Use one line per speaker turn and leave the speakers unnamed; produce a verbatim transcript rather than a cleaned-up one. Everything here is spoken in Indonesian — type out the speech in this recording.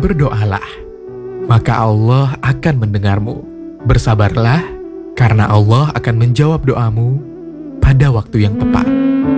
berdoalah, maka Allah akan mendengarmu. Bersabarlah, karena Allah akan menjawab doamu pada waktu yang tepat.